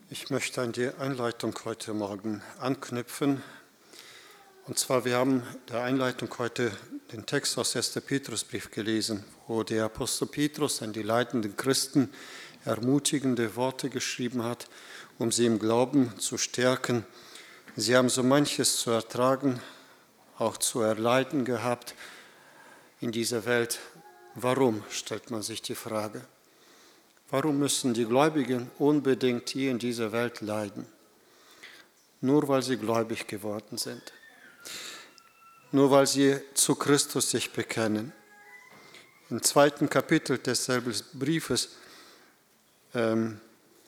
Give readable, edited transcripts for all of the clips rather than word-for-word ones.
Ich möchte an die Einleitung heute Morgen anknüpfen. Und zwar, wir haben der Einleitung heute den Text aus 1. Petrusbrief gelesen, wo der Apostel Petrus an die leidenden Christen ermutigende Worte geschrieben hat, um sie im Glauben zu stärken. Sie haben so manches zu ertragen, auch zu erleiden gehabt in dieser Welt. Warum, stellt man sich die Frage. Warum müssen die Gläubigen unbedingt hier in dieser Welt leiden? Nur weil sie gläubig geworden sind. Nur weil sie zu Christus sich bekennen. Im 2. Kapitel desselben Briefes, im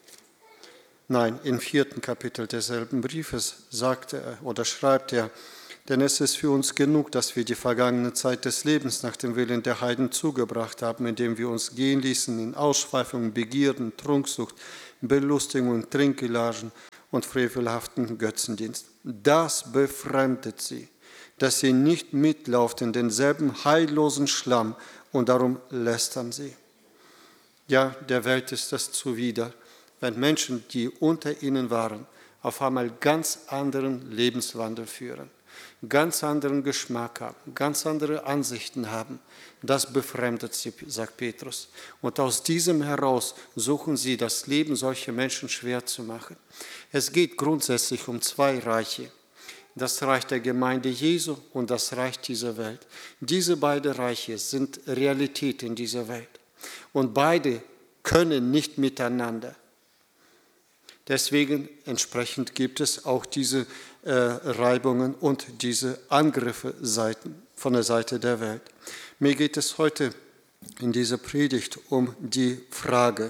4. Kapitel desselben Briefes sagt er oder schreibt er, denn es ist für uns genug, dass wir die vergangene Zeit des Lebens nach dem Willen der Heiden zugebracht haben, indem wir uns gehen ließen in Ausschweifungen, Begierden, Trunksucht, Belustigungen, Trinkgelagen und frevelhaften Götzendienst. Das befremdet sie, dass sie nicht mitlauft in denselben heillosen Schlamm und darum lästern sie. Ja, der Welt ist es zuwider, wenn Menschen, die unter ihnen waren, auf einmal ganz anderen Lebenswandel führen. Ganz anderen Geschmack haben, ganz andere Ansichten haben. Das befremdet sie, sagt Petrus. Und aus diesem heraus suchen sie, das Leben solcher Menschen schwer zu machen. Es geht grundsätzlich um zwei Reiche. Das Reich der Gemeinde Jesu und das Reich dieser Welt. Diese beiden Reiche sind Realität in dieser Welt. Und beide können nicht miteinander. Deswegen entsprechend gibt es auch diese Reibungen und diese Angriffe von der Seite der Welt. Mir geht es heute in dieser Predigt um die Frage,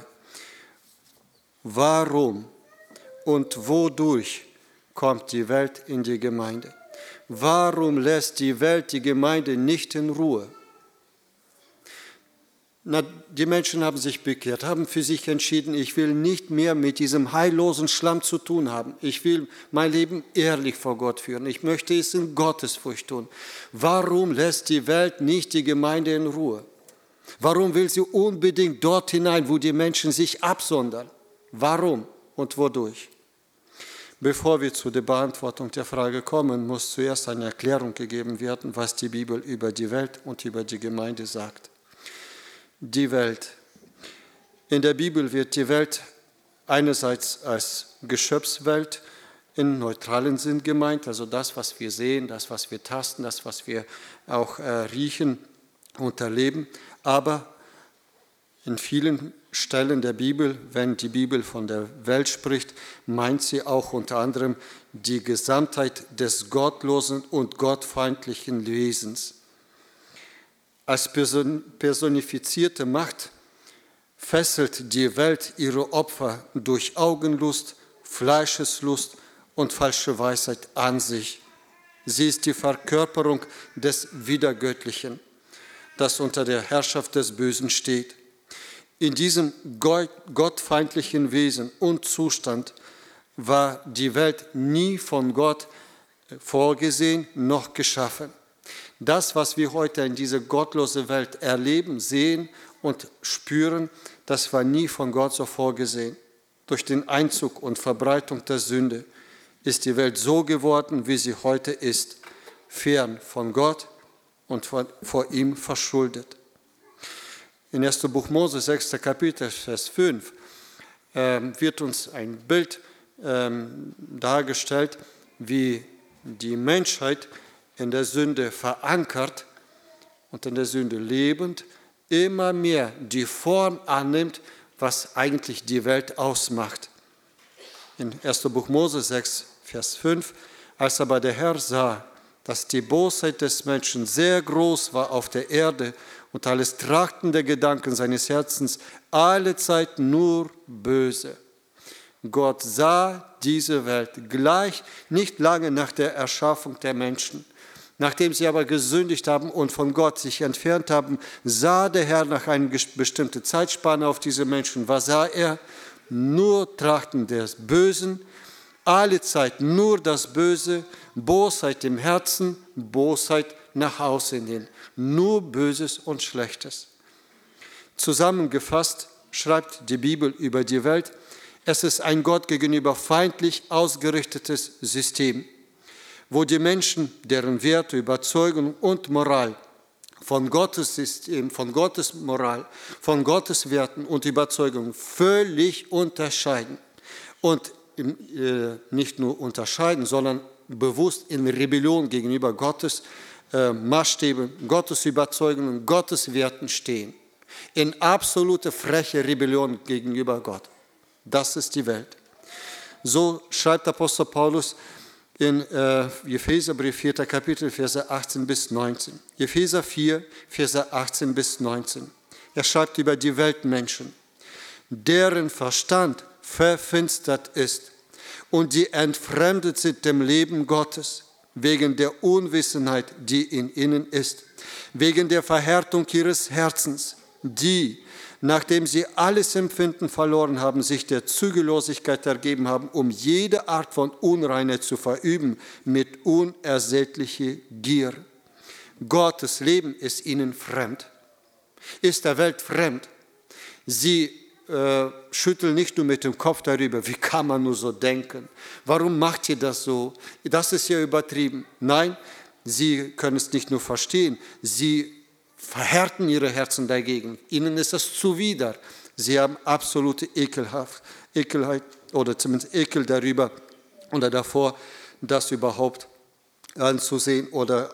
warum und wodurch kommt die Welt in die Gemeinde? Warum lässt die Welt die Gemeinde nicht in Ruhe? Die Menschen haben sich bekehrt, haben für sich entschieden, ich will nicht mehr mit diesem heillosen Schlamm zu tun haben. Ich will mein Leben ehrlich vor Gott führen. Ich möchte es in Gottesfurcht tun. Warum lässt die Welt nicht die Gemeinde in Ruhe? Warum will sie unbedingt dort hinein, wo die Menschen sich absondern? Warum und wodurch? Bevor wir zu der Beantwortung der Frage kommen, muss zuerst eine Erklärung gegeben werden, was die Bibel über die Welt und über die Gemeinde sagt. Die Welt. In der Bibel wird die Welt einerseits als Geschöpfswelt in neutralen Sinn gemeint, also das, was wir sehen, das, was wir tasten, das, was wir auch riechen und erleben. Aber in vielen Stellen der Bibel, wenn die Bibel von der Welt spricht, meint sie auch unter anderem die Gesamtheit des gottlosen und gottfeindlichen Wesens. Als personifizierte Macht fesselt die Welt ihre Opfer durch Augenlust, Fleischeslust und falsche Weisheit an sich. Sie ist die Verkörperung des Widergöttlichen, das unter der Herrschaft des Bösen steht. In diesem gottfeindlichen Wesen und Zustand war die Welt nie von Gott vorgesehen noch geschaffen. Das, was wir heute in dieser gottlosen Welt erleben, sehen und spüren, das war nie von Gott so vorgesehen. Durch den Einzug und Verbreitung der Sünde ist die Welt so geworden, wie sie heute ist, fern von Gott und vor ihm verschuldet. In 1. Buch Mose, 6. Kapitel, Vers 5, wird uns ein Bild dargestellt, wie die Menschheit in der Sünde verankert und in der Sünde lebend, immer mehr die Form annimmt, was eigentlich die Welt ausmacht. In 1. Buch Mose 6, Vers 5, als aber der Herr sah, dass die Bosheit des Menschen sehr groß war auf der Erde und alles Trachten der Gedanken seines Herzens allezeit nur böse. Gott sah diese Welt gleich nicht lange nach der Erschaffung der Menschen. Nachdem sie aber gesündigt haben und von Gott sich entfernt haben, sah der Herr nach einer bestimmten Zeitspanne auf diese Menschen. Was sah er? Nur Trachten des Bösen, alle Zeit nur das Böse, Bosheit im Herzen, Bosheit nach außen hin. Nur Böses und Schlechtes. Zusammengefasst schreibt die Bibel über die Welt, Es ist ein Gott gegenüber feindlich ausgerichtetes System, wo die Menschen, deren Werte, Überzeugungen und Moral von Gottes System, von Gottes Moral, von Gottes Werten und Überzeugungen völlig unterscheiden. Und nicht nur unterscheiden, sondern bewusst in Rebellion gegenüber Gottes Maßstäben, Gottes Überzeugungen, Gottes Werten stehen. In absolute freche Rebellion gegenüber Gott. Das ist die Welt. So schreibt Apostel Paulus in Epheserbrief 4. Kapitel, Verse 18 bis 19. Epheser 4, Verse 18 bis 19. Er schreibt über die Weltmenschen, deren Verstand verfinstert ist und die entfremdet sind dem Leben Gottes, wegen der Unwissenheit, die in ihnen ist, wegen der Verhärtung ihres Herzens, die, nachdem sie alles Empfinden verloren haben, sich der Zügellosigkeit ergeben haben, um jede Art von Unreinheit zu verüben, mit unersättlicher Gier. Gottes Leben ist ihnen fremd, ist der Welt fremd. Sie schütteln nicht nur mit dem Kopf darüber, wie kann man nur so denken? Warum macht ihr das so? Das ist ja übertrieben. Nein, sie können es nicht nur verstehen, sie verhärten ihre Herzen dagegen. Ihnen ist das zuwider. Sie haben absolute Ekelheit oder zumindest Ekel darüber oder davor, das überhaupt anzusehen oder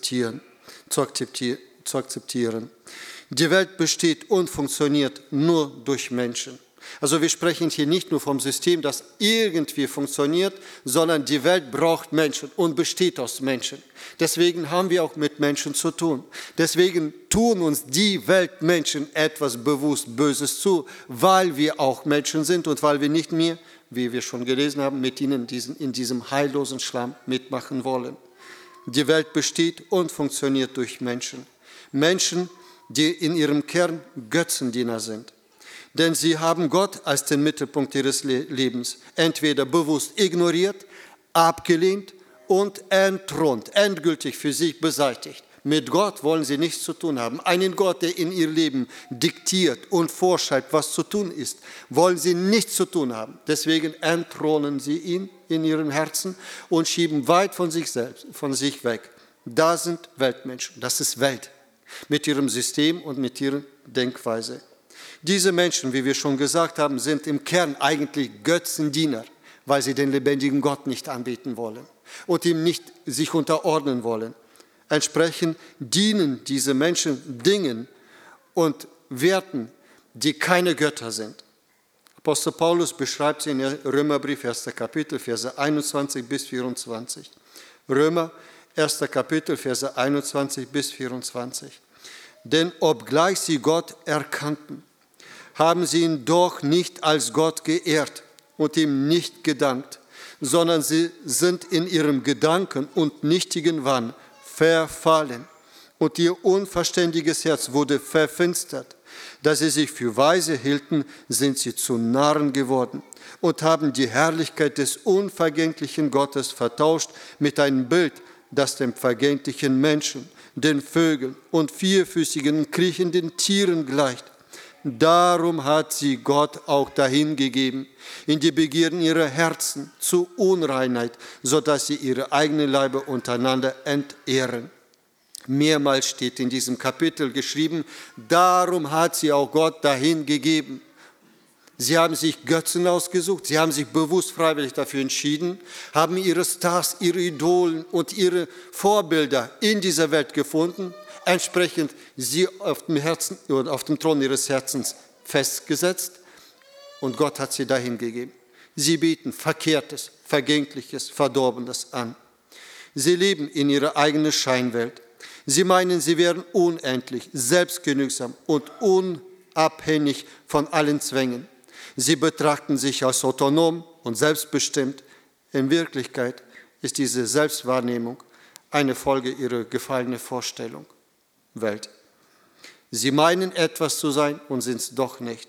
zu akzeptieren. Die Welt besteht und funktioniert nur durch Menschen. Also wir sprechen hier nicht nur vom System, das irgendwie funktioniert, sondern die Welt braucht Menschen und besteht aus Menschen. Deswegen haben wir auch mit Menschen zu tun. Deswegen tun uns die Weltmenschen etwas bewusst Böses zu, weil wir auch Menschen sind und weil wir nicht mehr, wie wir schon gelesen haben, mit ihnen in diesem heillosen Schlamm mitmachen wollen. Die Welt besteht und funktioniert durch Menschen. Menschen, die in ihrem Kern Götzendiener sind. Denn sie haben Gott als den Mittelpunkt ihres Lebens entweder bewusst ignoriert, abgelehnt und entthront, endgültig für sich beseitigt. Mit Gott wollen sie nichts zu tun haben. Einen Gott, der in ihr Leben diktiert und vorschreibt, was zu tun ist, wollen sie nichts zu tun haben. Deswegen entthronen sie ihn in ihrem Herzen und schieben weit von sich weg. Da sind Weltmenschen, das ist Welt, mit ihrem System und mit ihrer Denkweise. Diese Menschen, wie wir schon gesagt haben, sind im Kern eigentlich Götzendiener, weil sie den lebendigen Gott nicht anbeten wollen und ihm nicht sich unterordnen wollen. Entsprechend dienen diese Menschen Dingen und Werten, die keine Götter sind. Apostel Paulus beschreibt sie in Römerbrief, 1. Kapitel, Verse 21 bis 24. Römer, 1. Kapitel, Verse 21 bis 24. Denn obgleich sie Gott erkannten, haben sie ihn doch nicht als Gott geehrt und ihm nicht gedankt, sondern sie sind in ihrem Gedanken und nichtigen Wahn verfallen. Und ihr unverständiges Herz wurde verfinstert. Da sie sich für weise hielten, sind sie zu Narren geworden und haben die Herrlichkeit des unvergänglichen Gottes vertauscht mit einem Bild, das dem vergänglichen Menschen, den Vögeln und vierfüßigen, kriechenden Tieren gleicht. Darum hat sie Gott auch dahingegeben, in die Begierden ihrer Herzen zu Unreinheit, sodass sie ihre eigenen Leiber untereinander entehren. Mehrmals steht in diesem Kapitel geschrieben, darum hat sie auch Gott dahingegeben. Sie haben sich Götzen ausgesucht, sie haben sich bewusst freiwillig dafür entschieden, haben ihre Stars, ihre Idolen und ihre Vorbilder in dieser Welt gefunden, entsprechend sie auf dem Thron ihres Herzens festgesetzt und Gott hat sie dahin gegeben. Sie bieten Verkehrtes, Vergängliches, Verdorbenes an. Sie leben in ihrer eigenen Scheinwelt. Sie meinen, sie wären unendlich, selbstgenügsam und unabhängig von allen Zwängen. Sie betrachten sich als autonom und selbstbestimmt. In Wirklichkeit ist diese Selbstwahrnehmung eine Folge ihrer gefallenen Vorstellung. Welt. Sie meinen etwas zu sein und sind es doch nicht.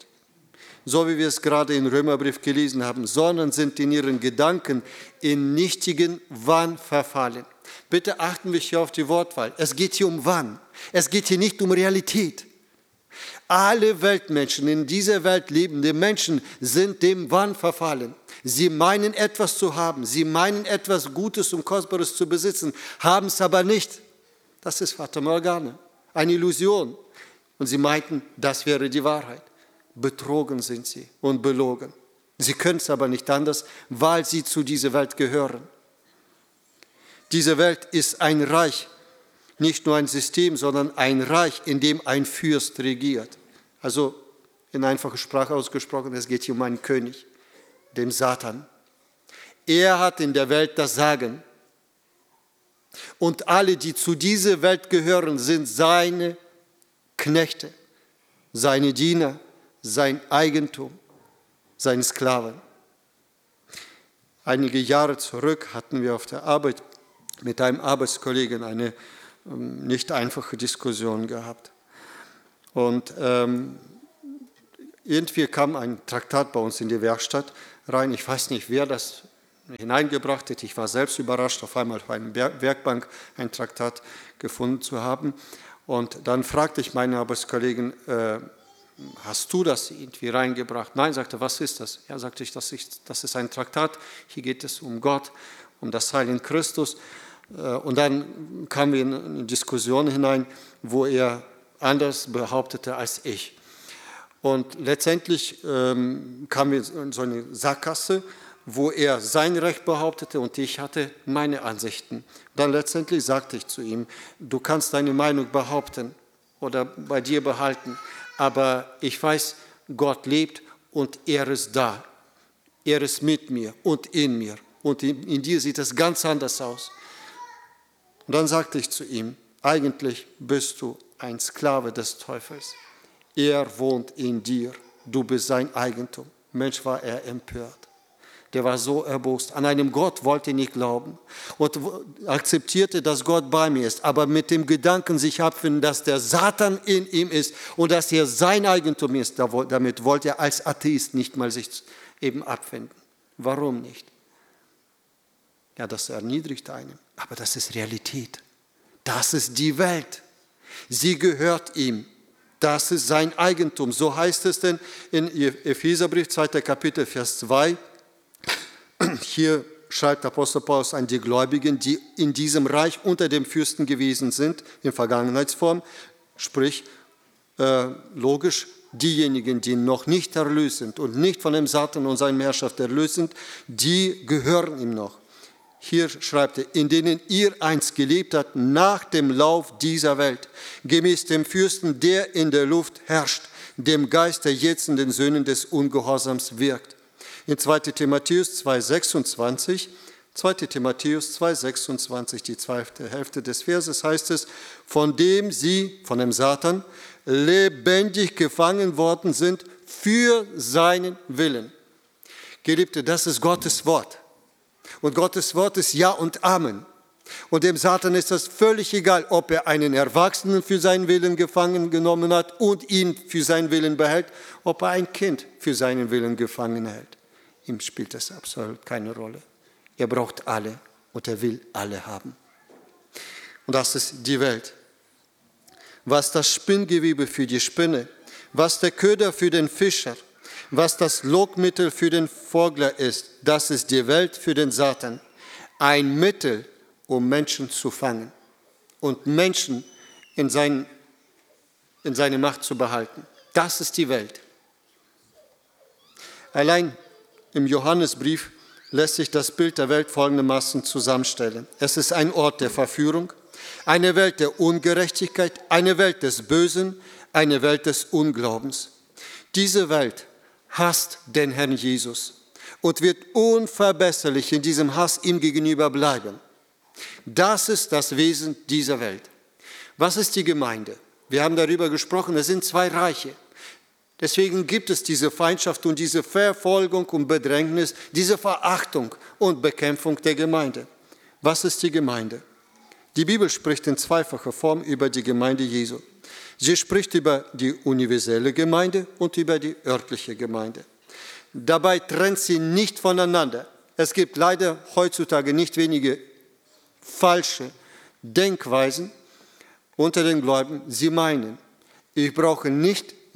So wie wir es gerade im Römerbrief gelesen haben, sondern sind in ihren Gedanken in nichtigen Wahn verfallen. Bitte achten wir hier auf die Wortwahl. Es geht hier um Wahn. Es geht hier nicht um Realität. Alle Weltmenschen, in dieser Welt lebende Menschen, sind dem Wahn verfallen. Sie meinen etwas zu haben, sie meinen etwas Gutes und Kostbares zu besitzen, haben es aber nicht. Das ist Fata Morgana, eine Illusion. Und sie meinten, das wäre die Wahrheit. Betrogen sind sie und belogen. Sie können es aber nicht anders, weil sie zu dieser Welt gehören. Diese Welt ist ein Reich, nicht nur ein System, sondern ein Reich, in dem ein Fürst regiert. Also in einfacher Sprache ausgesprochen, es geht hier um einen König, dem Satan. Er hat in der Welt das Sagen. Und alle, die zu dieser Welt gehören, sind seine Knechte, seine Diener, sein Eigentum, seine Sklaven. Einige Jahre zurück hatten wir auf der Arbeit mit einem Arbeitskollegen eine nicht einfache Diskussion gehabt. Und irgendwie kam ein Traktat bei uns in die Werkstatt rein. Ich weiß nicht, wer das hineingebracht hat. Ich war selbst überrascht, auf einmal auf einer Werkbank ein Traktat gefunden zu haben. Und dann fragte ich meinen Arbeitskollegen, hast du das irgendwie reingebracht? Nein, sagte, was ist das? Ja, sagte ich, das ist ein Traktat. Hier geht es um Gott, um das Heil in Christus. Und dann kamen wir in eine Diskussion hinein, wo er anders behauptete als ich. Und letztendlich kamen wir in so eine Sackgasse, wo er sein Recht behauptete und ich hatte meine Ansichten. Dann letztendlich sagte ich zu ihm, du kannst deine Meinung behaupten oder bei dir behalten, aber ich weiß, Gott lebt und er ist da. Er ist mit mir und in mir. Und in dir sieht es ganz anders aus. Und dann sagte ich zu ihm, eigentlich bist du ein Sklave des Teufels. Er wohnt in dir, du bist sein Eigentum. Mensch, war er empört. Der war so erbost. An einen Gott wollte er nicht glauben und akzeptierte, dass Gott bei mir ist, aber mit dem Gedanken sich abfinden, dass der Satan in ihm ist und dass er sein Eigentum ist. Damit wollte er als Atheist nicht mal sich eben abfinden. Warum nicht? Ja, das erniedrigt einen, aber das ist Realität. Das ist die Welt. Sie gehört ihm. Das ist sein Eigentum. So heißt es denn in Epheserbrief, 2. Kapitel, Vers 2. Hier schreibt Apostel Paulus an die Gläubigen, die in diesem Reich unter dem Fürsten gewesen sind, in Vergangenheitsform, sprich logisch, diejenigen, die noch nicht erlöst sind und nicht von dem Satan und seiner Herrschaft erlöst sind, die gehören ihm noch. Hier schreibt er, in denen ihr einst gelebt habt nach dem Lauf dieser Welt, gemäß dem Fürsten, der in der Luft herrscht, dem Geist, der jetzt in den Söhnen des Ungehorsams wirkt. In 2. Timotheus 2,26, 2. Timotheus 2,26, die zweite Hälfte des Verses heißt es, von dem sie, von dem Satan, lebendig gefangen worden sind für seinen Willen. Geliebte, das ist Gottes Wort. Und Gottes Wort ist Ja und Amen. Und dem Satan ist das völlig egal, ob er einen Erwachsenen für seinen Willen gefangen genommen hat und ihn für seinen Willen behält, ob er ein Kind für seinen Willen gefangen hält. Ihm spielt das absolut keine Rolle. Er braucht alle und er will alle haben. Und das ist die Welt. Was das Spinngewebe für die Spinne, was der Köder für den Fischer, was das Lockmittel für den Vogler ist, das ist die Welt für den Satan. Ein Mittel, um Menschen zu fangen und Menschen in seine Macht zu behalten. Das ist die Welt. Allein im Johannesbrief lässt sich das Bild der Welt folgendermaßen zusammenstellen. Es ist ein Ort der Verführung, eine Welt der Ungerechtigkeit, eine Welt des Bösen, eine Welt des Unglaubens. Diese Welt hasst den Herrn Jesus und wird unverbesserlich in diesem Hass ihm gegenüber bleiben. Das ist das Wesen dieser Welt. Was ist die Gemeinde? Wir haben darüber gesprochen, es sind zwei Reiche. Deswegen gibt es diese Feindschaft und diese Verfolgung und Bedrängnis, diese Verachtung und Bekämpfung der Gemeinde. Was ist die Gemeinde? Die Bibel spricht in zweifacher Form über die Gemeinde Jesu. Sie spricht über die universelle Gemeinde und über die örtliche Gemeinde. Dabei trennt sie nicht voneinander. Es gibt leider heutzutage nicht wenige falsche Denkweisen unter den Gläubigen. Sie meinen, ich brauche nicht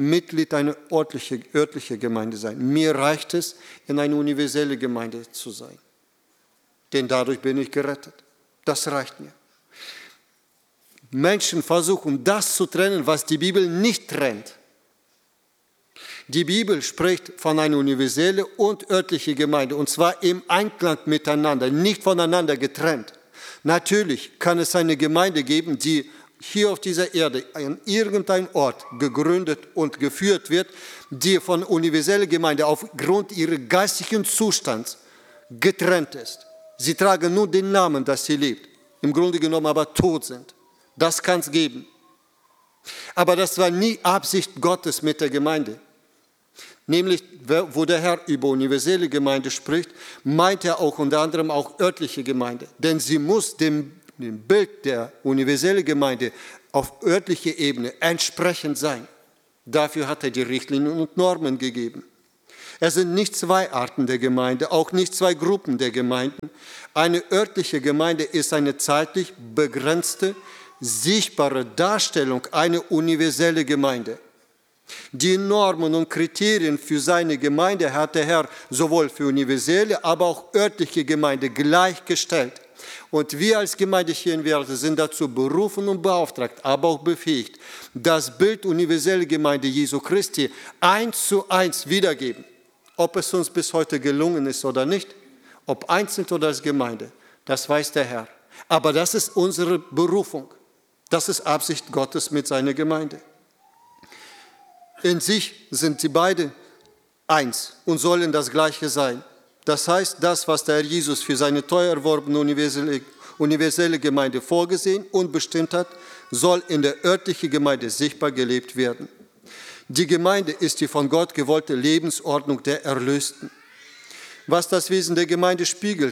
Mitglied einer örtlichen Gemeinde sein. Mir reicht es, in eine universelle Gemeinde zu sein. Denn dadurch bin ich gerettet. Das reicht mir. Menschen versuchen, das zu trennen, was die Bibel nicht trennt. Die Bibel spricht von einer universellen und örtlichen Gemeinde, und zwar im Einklang miteinander, nicht voneinander getrennt. Natürlich kann es eine Gemeinde geben, die hier auf dieser Erde an irgendeinem Ort gegründet und geführt wird, die von universeller Gemeinde aufgrund ihres geistigen Zustands getrennt ist. Sie tragen nur den Namen, dass sie lebt, im Grunde genommen aber tot sind. Das kann es geben. Aber das war nie Absicht Gottes mit der Gemeinde. Nämlich, wo der Herr über universelle Gemeinde spricht, meint er auch unter anderem auch örtliche Gemeinde. Denn sie muss dem Bild der universellen Gemeinde auf örtlicher Ebene entsprechend sein. Dafür hat er die Richtlinien und Normen gegeben. Es sind nicht zwei Arten der Gemeinde, auch nicht zwei Gruppen der Gemeinden. Eine örtliche Gemeinde ist eine zeitlich begrenzte, sichtbare Darstellung einer universellen Gemeinde. Die Normen und Kriterien für seine Gemeinde hat der Herr sowohl für universelle, aber auch örtliche Gemeinde gleichgestellt. Und wir als Gemeinde hier in Werlte sind dazu berufen und beauftragt, aber auch befähigt, das Bild universelle Gemeinde Jesu Christi 1:1 wiedergeben. Ob es uns bis heute gelungen ist oder nicht, ob einzeln oder als Gemeinde, das weiß der Herr. Aber das ist unsere Berufung. Das ist Absicht Gottes mit seiner Gemeinde. In sich sind sie beide eins und sollen das Gleiche sein. Das heißt, das, was der Herr Jesus für seine teuer erworbene universelle Gemeinde vorgesehen und bestimmt hat, soll in der örtlichen Gemeinde sichtbar gelebt werden. Die Gemeinde ist die von Gott gewollte Lebensordnung der Erlösten. Was das Wesen der Gemeinde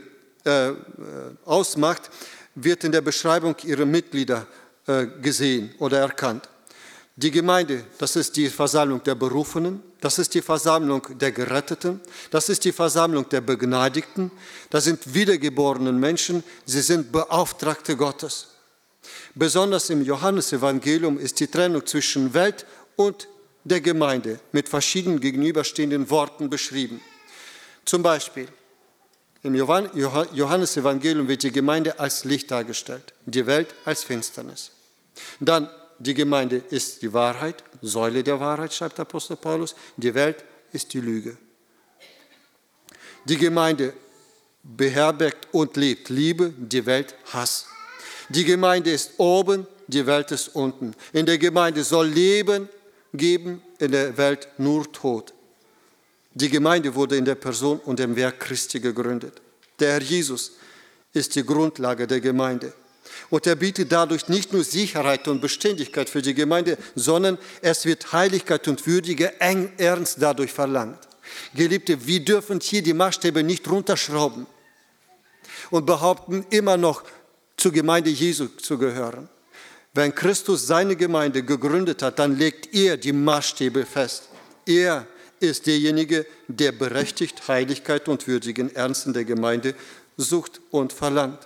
ausmacht, wird in der Beschreibung ihrer Mitglieder gesehen oder erkannt. Die Gemeinde, das ist die Versammlung der Berufenen, das ist die Versammlung der Geretteten, das ist die Versammlung der Begnadigten, das sind wiedergeborenen Menschen, sie sind Beauftragte Gottes. Besonders im Johannesevangelium ist die Trennung zwischen Welt und der Gemeinde mit verschiedenen gegenüberstehenden Worten beschrieben. Zum Beispiel im Johannesevangelium wird die Gemeinde als Licht dargestellt, die Welt als Finsternis. Dann die Gemeinde ist die Wahrheit, Säule der Wahrheit, schreibt Apostel Paulus. Die Welt ist die Lüge. Die Gemeinde beherbergt und lebt Liebe, die Welt Hass. Die Gemeinde ist oben, die Welt ist unten. In der Gemeinde soll Leben geben, in der Welt nur Tod. Die Gemeinde wurde in der Person und dem Werk Christi gegründet. Der Herr Jesus ist die Grundlage der Gemeinde. Und er bietet dadurch nicht nur Sicherheit und Beständigkeit für die Gemeinde, sondern es wird Heiligkeit und würdiger Ernst dadurch verlangt. Geliebte, wir dürfen hier die Maßstäbe nicht runterschrauben und behaupten immer noch zur Gemeinde Jesu zu gehören. Wenn Christus seine Gemeinde gegründet hat, dann legt er die Maßstäbe fest. Er ist derjenige, der berechtigt Heiligkeit und würdigen Ernst in der Gemeinde sucht und verlangt.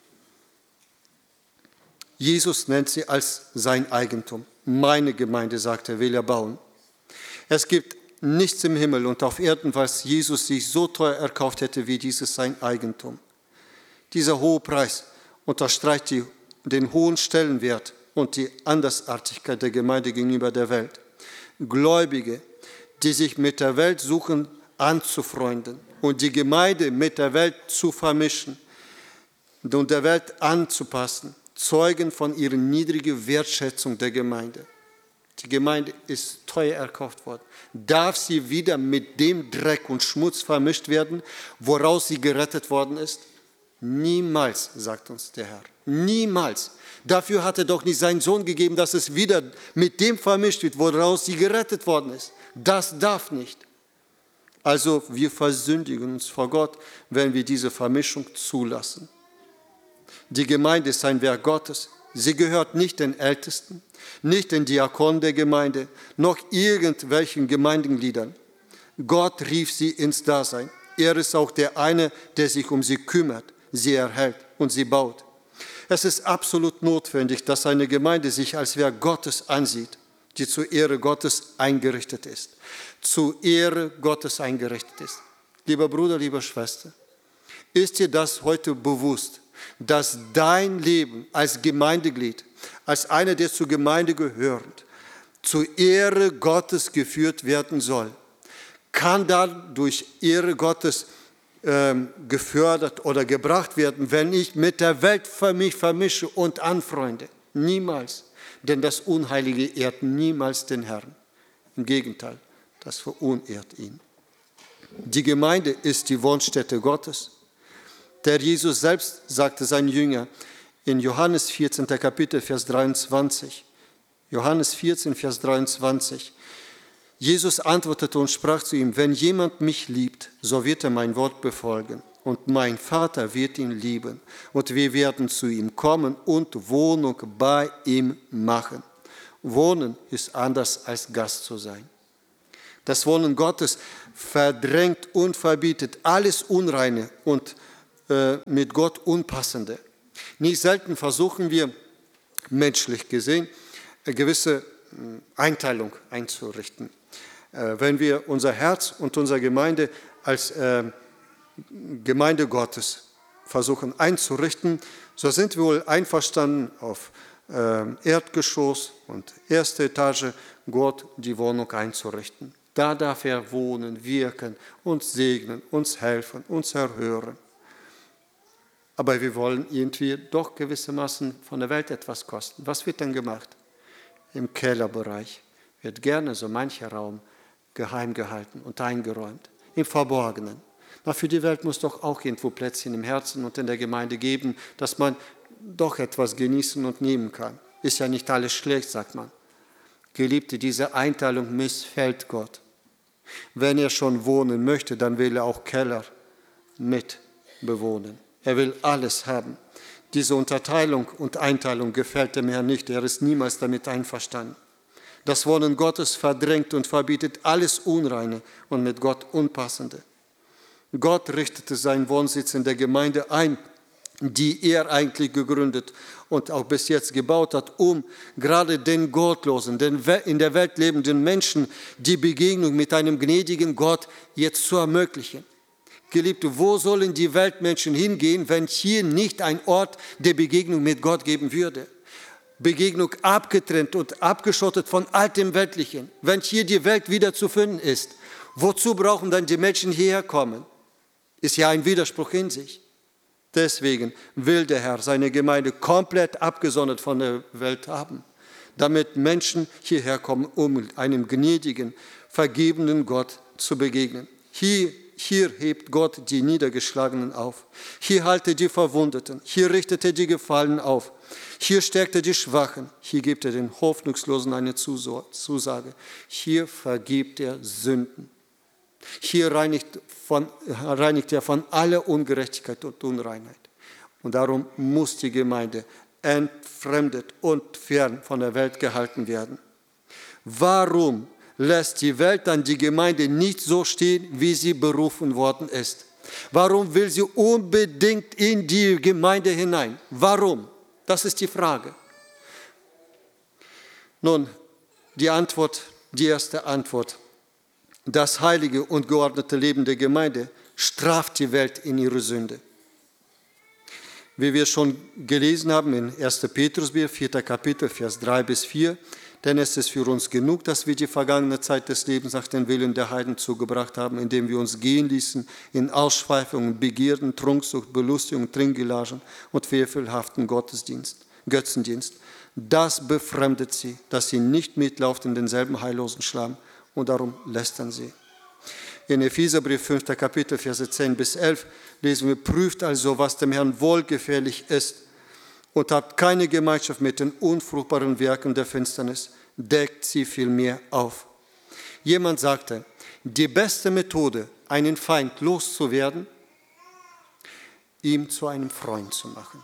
Jesus nennt sie als sein Eigentum. Meine Gemeinde, sagt er, will er bauen. Es gibt nichts im Himmel und auf Erden, was Jesus sich so teuer erkauft hätte, wie dieses sein Eigentum. Dieser hohe Preis unterstreicht den hohen Stellenwert und die Andersartigkeit der Gemeinde gegenüber der Welt. Gläubige, die sich mit der Welt suchen, anzufreunden und die Gemeinde mit der Welt zu vermischen und der Welt anzupassen, zeugen von ihrer niedrigen Wertschätzung der Gemeinde. Die Gemeinde ist teuer erkauft worden. Darf sie wieder mit dem Dreck und Schmutz vermischt werden, woraus sie gerettet worden ist? Niemals, sagt uns der Herr. Niemals. Dafür hat er doch nicht seinen Sohn gegeben, dass es wieder mit dem vermischt wird, woraus sie gerettet worden ist. Das darf nicht. Also wir versündigen uns vor Gott, wenn wir diese Vermischung zulassen. Die Gemeinde ist ein Werk Gottes. Sie gehört nicht den Ältesten, nicht den Diakonen der Gemeinde, noch irgendwelchen Gemeindegliedern. Gott rief sie ins Dasein. Er ist auch der eine, der sich um sie kümmert, sie erhält und sie baut. Es ist absolut notwendig, dass eine Gemeinde sich als Werk Gottes ansieht. die zur Ehre Gottes eingerichtet ist. Zur Ehre Gottes eingerichtet ist. Lieber Bruder, liebe Schwester, ist dir das heute bewusst, dass dein Leben als Gemeindeglied, als einer, der zur Gemeinde gehört, zur Ehre Gottes geführt werden soll? Kann dadurch Ehre Gottes gefördert oder gebracht werden, wenn ich mit der Welt mich vermische und anfreunde? Niemals. Denn das Unheilige ehrt niemals den Herrn. Im Gegenteil, das verunehrt ihn. Die Gemeinde ist die Wohnstätte Gottes. Der Jesus selbst sagte seinen Jüngern in Johannes 14. Kapitel, Vers 23. Johannes 14, Vers 23. Jesus antwortete und sprach zu ihm: Wenn jemand mich liebt, so wird er mein Wort befolgen. Und mein Vater wird ihn lieben. Und wir werden zu ihm kommen und Wohnung bei ihm machen. Wohnen ist anders als Gast zu sein. Das Wohnen Gottes verdrängt und verbietet alles Unreine und mit Gott Unpassende. Nicht selten versuchen wir, menschlich gesehen, eine gewisse Einteilung einzurichten. Wenn wir unser Herz und unsere Gemeinde als Gemeinde Gottes versuchen einzurichten, so sind wir wohl einverstanden, auf Erdgeschoss und erste Etage Gott die Wohnung einzurichten. Da darf er wohnen, wirken, uns segnen, uns helfen, uns erhören. Aber wir wollen irgendwie doch gewissermaßen von der Welt etwas kosten. Was wird dann gemacht? Im Kellerbereich wird gerne so mancher Raum geheim gehalten und eingeräumt, im Verborgenen. Na, für die Welt muss doch auch irgendwo Plätzchen im Herzen und in der Gemeinde geben, dass man doch etwas genießen und nehmen kann. Ist ja nicht alles schlecht, sagt man. Geliebte, diese Einteilung missfällt Gott. Wenn er schon wohnen möchte, dann will er auch Keller mit bewohnen. Er will alles haben. Diese Unterteilung und Einteilung gefällt dem Herrn nicht. Er ist niemals damit einverstanden. Das Wohnen Gottes verdrängt und verbietet alles Unreine und mit Gott Unpassende. Gott richtete seinen Wohnsitz in der Gemeinde ein, die er eigentlich gegründet und auch bis jetzt gebaut hat, um gerade den Gottlosen, den in der Welt lebenden Menschen die Begegnung mit einem gnädigen Gott jetzt zu ermöglichen. Geliebte, wo sollen die Weltmenschen hingehen, wenn hier nicht ein Ort der Begegnung mit Gott geben würde? Begegnung abgetrennt und abgeschottet von all dem Weltlichen. Wenn hier die Welt wieder zu finden ist, wozu brauchen dann die Menschen hierher kommen? Ist ja ein Widerspruch in sich. Deswegen will der Herr seine Gemeinde komplett abgesondert von der Welt haben, damit Menschen hierher kommen, um einem gnädigen, vergebenden Gott zu begegnen. Hier hebt Gott die Niedergeschlagenen auf. Hier hält er die Verwundeten. Hier richtet er die Gefallenen auf. Hier stärkt er die Schwachen. Hier gibt er den Hoffnungslosen eine Zusage. Hier vergibt er Sünden. Hier reinigt er von aller Ungerechtigkeit und Unreinheit. Und darum muss die Gemeinde entfremdet und fern von der Welt gehalten werden. Warum lässt die Welt dann die Gemeinde nicht so stehen, wie sie berufen worden ist? Warum will sie unbedingt in die Gemeinde hinein? Warum? Das ist die Frage. Nun, die erste Antwort. Das heilige und geordnete Leben der Gemeinde straft die Welt in ihre Sünde. Wie wir schon gelesen haben in 1. Petrusbrief, 4. Kapitel, Vers 3 bis 4, denn es ist für uns genug, dass wir die vergangene Zeit des Lebens nach dem Willen der Heiden zugebracht haben, indem wir uns gehen ließen in Ausschweifungen, Begierden, Trunksucht, Belustigung, Trinkgelagen und frevelhaften Götzendienst. Das befremdet sie, dass sie nicht mitlauft in denselben heillosen Schlamm und darum lästern sie. In Epheserbrief 5. Kapitel, Verse 10 bis 11 lesen wir: Prüft also, was dem Herrn wohlgefällig ist, und habt keine Gemeinschaft mit den unfruchtbaren Werken der Finsternis, deckt sie vielmehr auf. Jemand sagte, die beste Methode, einen Feind loszuwerden, ihm zu einem Freund zu machen.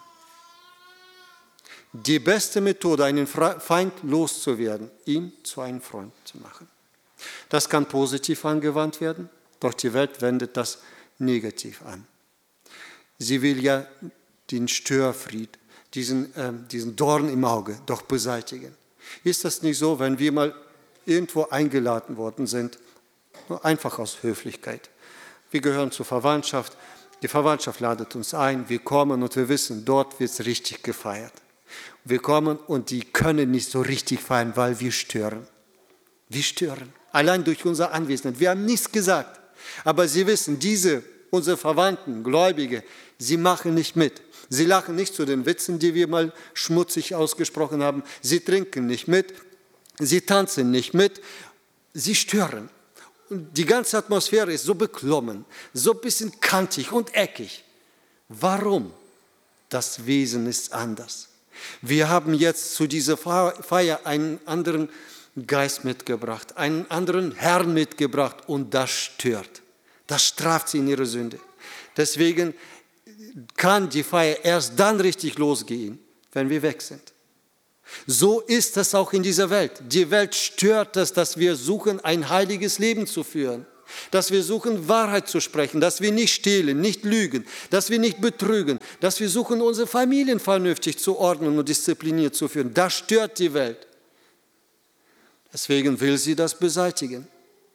Die beste Methode, einen Feind loszuwerden, ihn zu einem Freund zu machen. Das kann positiv angewandt werden, doch die Welt wendet das negativ an. Sie will ja den Störfried, diesen Dorn im Auge, doch beseitigen. Ist das nicht so, wenn wir mal irgendwo eingeladen worden sind, nur einfach aus Höflichkeit? Wir gehören zur Verwandtschaft, die Verwandtschaft ladet uns ein, wir kommen und wir wissen, dort wird es richtig gefeiert. Wir kommen und die können nicht so richtig feiern, weil wir stören. Wir stören, allein durch unser Anwesen. Wir haben nichts gesagt, aber sie wissen, unsere Verwandten, Gläubige, sie machen nicht mit. Sie lachen nicht zu den Witzen, die wir mal schmutzig ausgesprochen haben. Sie trinken nicht mit, sie tanzen nicht mit, sie stören. Und die ganze Atmosphäre ist so beklommen, so ein bisschen kantig und eckig. Warum? Das Wesen ist anders. Wir haben jetzt zu dieser Feier einen anderen Geist mitgebracht, einen anderen Herrn mitgebracht und das stört. Das straft sie in ihrer Sünde. Deswegen kann die Feier erst dann richtig losgehen, wenn wir weg sind. So ist es auch in dieser Welt. Die Welt stört es, dass wir suchen, ein heiliges Leben zu führen, dass wir suchen, Wahrheit zu sprechen, dass wir nicht stehlen, nicht lügen, dass wir nicht betrügen, dass wir suchen, unsere Familien vernünftig zu ordnen und diszipliniert zu führen. Das stört die Welt. Deswegen will sie das beseitigen.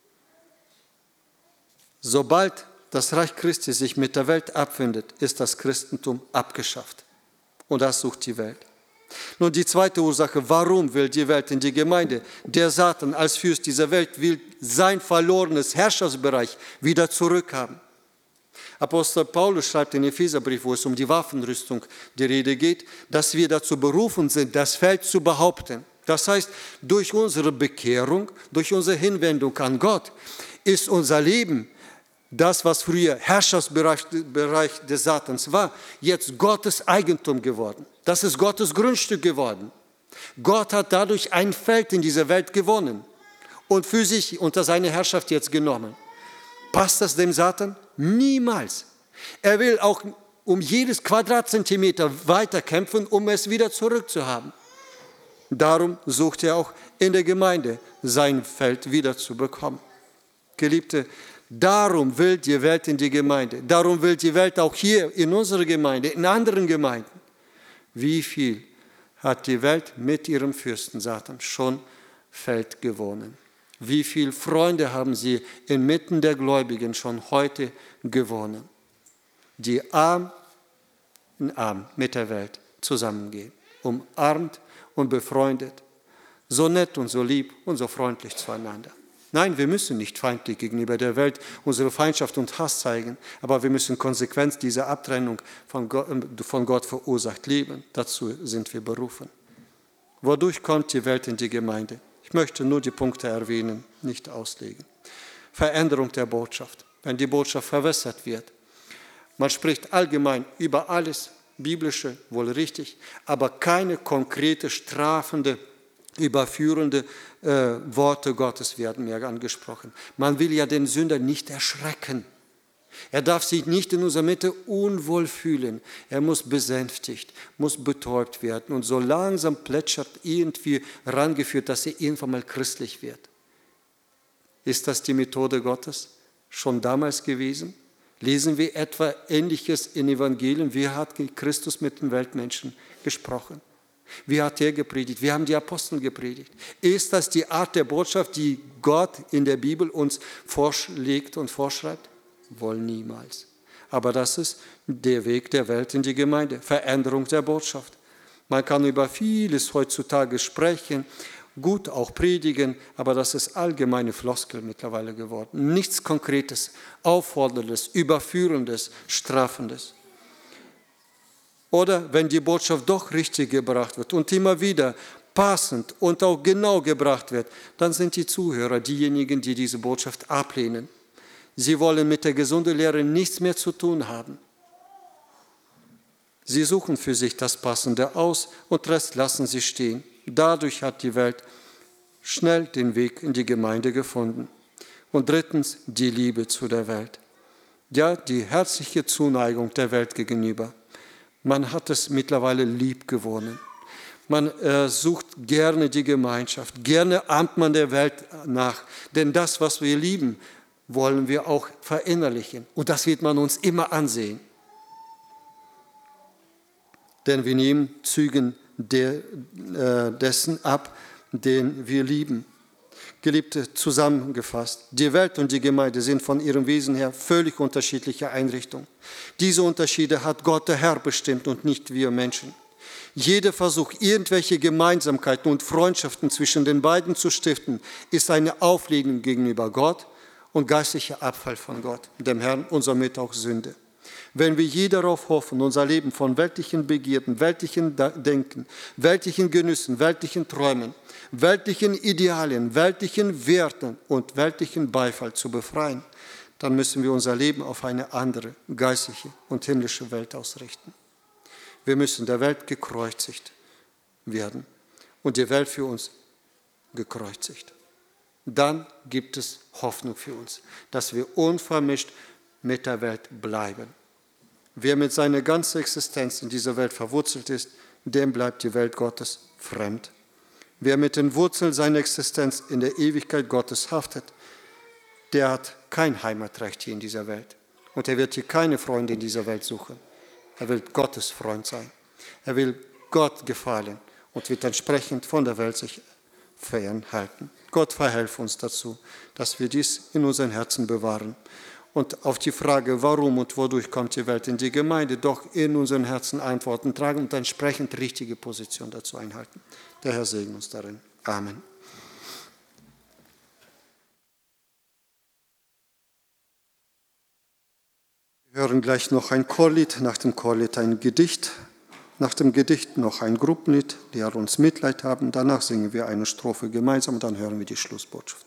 Sobald das Reich Christi sich mit der Welt abfindet, ist das Christentum abgeschafft. Und das sucht die Welt. Nun die zweite Ursache, warum will die Welt in die Gemeinde? Der Satan als Fürst dieser Welt will sein verlorenes Herrschaftsbereich wieder zurückhaben. Apostel Paulus schreibt in Epheserbrief, wo es um die Waffenrüstung die Rede geht, dass wir dazu berufen sind, das Feld zu behaupten. Das heißt, durch unsere Bekehrung, durch unsere Hinwendung an Gott, ist unser Leben, das, was früher Herrschaftsbereich des Satans war, jetzt Gottes Eigentum geworden. Das ist Gottes Grundstück geworden. Gott hat dadurch ein Feld in dieser Welt gewonnen und für sich unter seine Herrschaft jetzt genommen. Passt das dem Satan? Niemals. Er will auch um jedes Quadratzentimeter weiter kämpfen, um es wieder zurückzuhaben. Darum sucht er auch in der Gemeinde sein Feld wieder zu bekommen. Geliebte, darum will die Welt in die Gemeinde. Darum will die Welt auch hier in unserer Gemeinde, in anderen Gemeinden. Wie viel hat die Welt mit ihrem Fürsten Satan schon Feld gewonnen? Wie viele Freunde haben sie inmitten der Gläubigen schon heute gewonnen, die Arm in Arm mit der Welt zusammengehen, umarmt und befreundet, so nett und so lieb und so freundlich zueinander. Nein, wir müssen nicht feindlich gegenüber der Welt unsere Feindschaft und Hass zeigen, aber wir müssen konsequent diese Abtrennung von Gott verursacht leben. Dazu sind wir berufen. Wodurch kommt die Welt in die Gemeinde? Ich möchte nur die Punkte erwähnen, nicht auslegen. Veränderung der Botschaft, wenn die Botschaft verwässert wird. Man spricht allgemein über alles, biblische, wohl richtig, aber keine konkrete, strafende, überführende Worte Gottes werden mehr angesprochen. Man will ja den Sünder nicht erschrecken. Er darf sich nicht in unserer Mitte unwohl fühlen. Er muss besänftigt, muss betäubt werden und so langsam plätschert irgendwie rangeführt, dass er irgendwann mal christlich wird. Ist das die Methode Gottes schon damals gewesen? Lesen wir etwa Ähnliches in Evangelien? Wie hat Christus mit den Weltmenschen gesprochen? Wie hat er gepredigt? Wie haben die Apostel gepredigt? Ist das die Art der Botschaft, die Gott in der Bibel uns vorschlägt und vorschreibt? Wohl niemals. Aber das ist der Weg der Welt in die Gemeinde, Veränderung der Botschaft. Man kann über vieles heutzutage sprechen, gut auch predigen, aber das ist allgemeine Floskel mittlerweile geworden. Nichts Konkretes, Aufforderndes, Überführendes, Strafendes. Oder wenn die Botschaft doch richtig gebracht wird und immer wieder passend und auch genau gebracht wird, dann sind die Zuhörer diejenigen, die diese Botschaft ablehnen. Sie wollen mit der gesunden Lehre nichts mehr zu tun haben. Sie suchen für sich das Passende aus und Rest lassen sie stehen. Dadurch hat die Welt schnell den Weg in die Gemeinde gefunden. Und drittens, die Liebe zu der Welt. Ja, die herzliche Zuneigung der Welt gegenüber. Man hat es mittlerweile lieb gewonnen. Man sucht gerne die Gemeinschaft, gerne ahmt man der Welt nach. Denn das, was wir lieben, wollen wir auch verinnerlichen. Und das wird man uns immer ansehen. Denn wir nehmen Zügen dessen ab, den wir lieben. Geliebte, zusammengefasst, die Welt und die Gemeinde sind von ihrem Wesen her völlig unterschiedliche Einrichtungen. Diese Unterschiede hat Gott der Herr bestimmt und nicht wir Menschen. Jeder Versuch, irgendwelche Gemeinsamkeiten und Freundschaften zwischen den beiden zu stiften, ist eine Auflehnung gegenüber Gott und geistlicher Abfall von Gott, dem Herrn, und somit auch Sünde. Wenn wir je darauf hoffen, unser Leben von weltlichen Begierden, weltlichen Denken, weltlichen Genüssen, weltlichen Träumen, weltlichen Idealien, weltlichen Werten und weltlichen Beifall zu befreien, dann müssen wir unser Leben auf eine andere, geistliche und himmlische Welt ausrichten. Wir müssen der Welt gekreuzigt werden und die Welt für uns gekreuzigt. Dann gibt es Hoffnung für uns, dass wir unvermischt mit der Welt bleiben. Wer mit seiner ganzen Existenz in dieser Welt verwurzelt ist, dem bleibt die Welt Gottes fremd. Wer mit den Wurzeln seiner Existenz in der Ewigkeit Gottes haftet, der hat kein Heimatrecht hier in dieser Welt. Und er wird hier keine Freunde in dieser Welt suchen. Er will Gottes Freund sein. Er will Gott gefallen und wird entsprechend von der Welt sich fernhalten. Gott verhelfe uns dazu, dass wir dies in unseren Herzen bewahren. Und auf die Frage, warum und wodurch kommt die Welt in die Gemeinde, doch in unseren Herzen Antworten tragen und entsprechend richtige Position dazu einhalten. Der Herr segne uns darin. Amen. Wir hören gleich noch ein Chorlied, nach dem Chorlied ein Gedicht, nach dem Gedicht noch ein Gruppenlied, die uns Mitleid haben. Danach singen wir eine Strophe gemeinsam und dann hören wir die Schlussbotschaft.